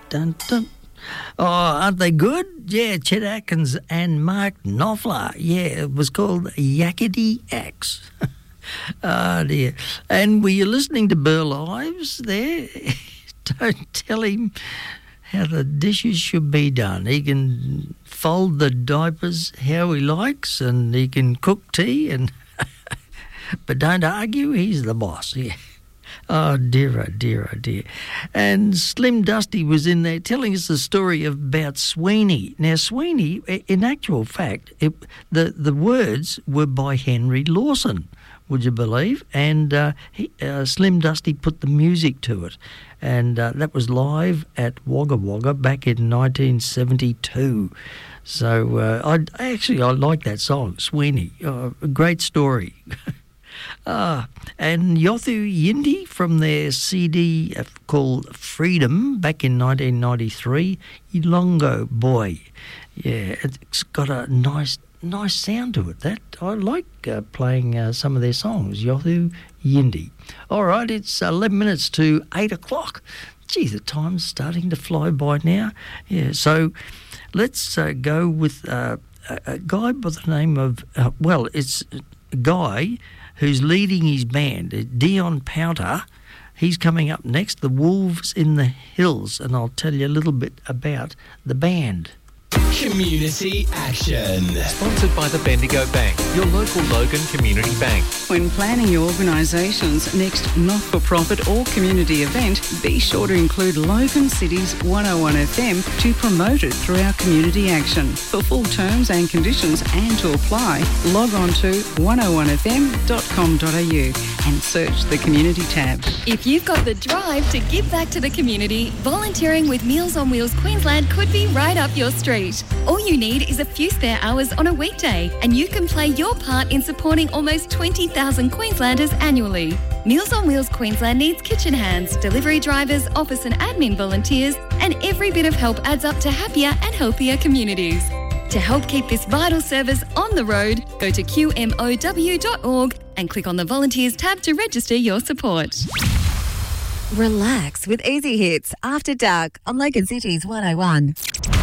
dun, dun. Oh, aren't they good? Yeah, Chet Atkins and Mark Knopfler. Yeah, it was called Yakety Axe. Oh, dear. And were you listening to Burl Ives there? Don't tell him how the dishes should be done. He can fold the diapers how he likes, and he can cook tea, and but don't argue, he's the boss, yeah. Oh, dear, oh, dear, oh, dear. And Slim Dusty was in there telling us the story about Sweeney. Now, Sweeney, in actual fact, the words were by Henry Lawson, would you believe? And Slim Dusty put the music to it. And that was live at Wagga Wagga back in 1972. So I like that song, Sweeney. A great story. And Yothu Yindi from their CD called Freedom back in 1993, Ilongo Boy. Yeah, it's got a nice sound to it. That I like playing some of their songs, Yothu Yindi. All right, it's 11 minutes to 8 o'clock. Gee, the time's starting to fly by now. Yeah, so let's go with a guy by the name of, it's a guy who's leading his band, Dion Powter. He's coming up next, The Wolves in the Hills, and I'll tell you a little bit about the band. Community Action. Sponsored by the Bendigo Bank, your local Logan Community Bank. When planning your organisation's next not-for-profit or community event, be sure to include Logan City's 101 FM to promote it through our community action. For full terms and conditions and to apply, log on to 101fm.com.au and search the community tab. If you've got the drive to give back to the community, volunteering with Meals on Wheels Queensland could be right up your street. All you need is a few spare hours on a weekday, and you can play your part in supporting almost 20,000 Queenslanders annually. Meals on Wheels Queensland needs kitchen hands, delivery drivers, office and admin volunteers, and every bit of help adds up to happier and healthier communities. To help keep this vital service on the road, go to qmow.org and click on the Volunteers tab to register your support. Relax with Easy Hits After Dark on Logan City's 101.